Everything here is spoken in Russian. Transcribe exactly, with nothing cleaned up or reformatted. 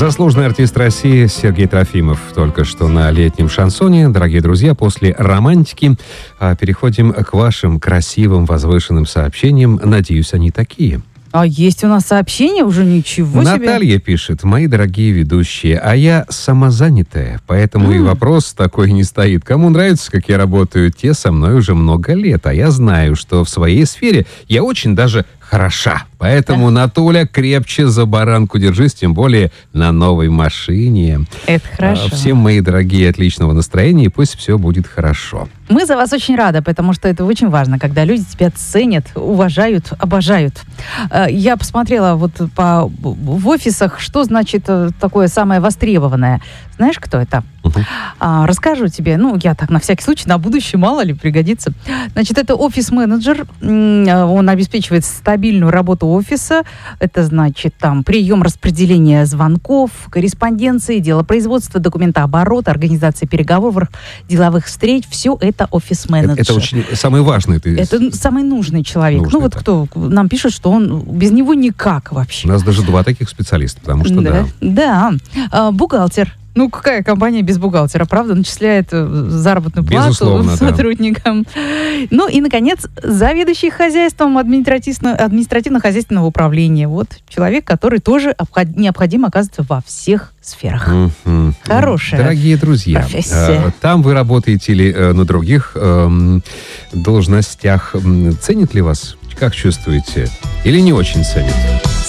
Заслуженный артист России Сергей Трофимов только что на летнем шансоне. Дорогие друзья, после романтики переходим к вашим красивым возвышенным сообщениям. Надеюсь, они такие. А есть у нас сообщение уже, ничего себе. Наталья пишет: мои дорогие ведущие, а я самозанятая, поэтому mm. и вопрос такой не стоит. Кому нравится, как я работаю, те со мной уже много лет, а я знаю, что в своей сфере я очень даже хороша. Поэтому, да. Натуля, крепче за баранку держись, тем более на новой машине. Это хорошо. Всем, мои дорогие, отличного настроения, и пусть все будет хорошо. Мы за вас очень рады, потому что это очень важно, когда люди тебя ценят, уважают, обожают. Я посмотрела вот по, в офисах, что значит такое самое востребованное. Знаешь, кто это? Uh-huh. А, расскажу тебе, ну, я так на всякий случай, на будущее, мало ли, пригодится. Значит, это офис-менеджер, он обеспечивает стабильную работу офиса, это значит, там, прием, распределение звонков, корреспонденции, делопроизводства, документооборота, организация переговоров, деловых встреч, все это офис-менеджер. Это, это очень, самый важный. Ты... Это самый нужный человек. Нужный, ну, вот да. Кто нам пишет, что он, без него никак вообще. У нас даже два таких специалиста, потому что, да. Да, да. Бухгалтер. Ну, какая компания без бухгалтера, правда, начисляет заработную плату Безусловно, сотрудникам. Да. Ну и, наконец, заведующий хозяйством административно-хозяйственного управления. Вот человек, который тоже необходимо оказывается во всех сферах. Mm-hmm. Хорошая Дорогие друзья, профессия. Там вы работаете или на других э, должностях. Ценят ли вас? Как чувствуете? Или не очень ценят?